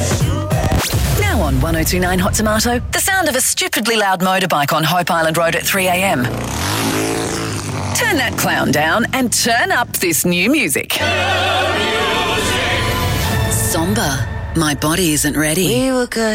Now on 1029 Hot Tomato, the sound of a stupidly loud motorbike on Hope Island Road at 3 a.m. Turn that clown down and turn up this new music. Somber, My Body Isn't Ready. We were good.